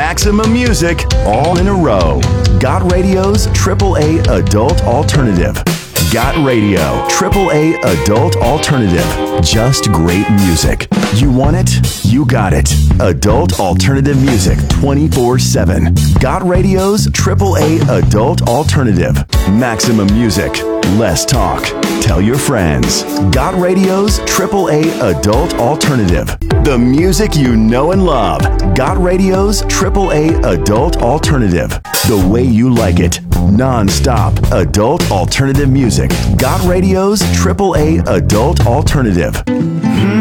maximum music, all in a row. Got Radio's AAA Adult Alternative. Got Radio, AAA Adult Alternative. Just great music. You want it? You got it. Adult Alternative music 24/7. Got Radio's AAA Adult Alternative. Maximum music. Less talk. Tell your friends. Got Radio's AAA Adult Alternative. The music you know and love. Got Radio's AAA Adult Alternative. The way you like it. Non-stop adult alternative music. Got Radio's AAA Adult Alternative.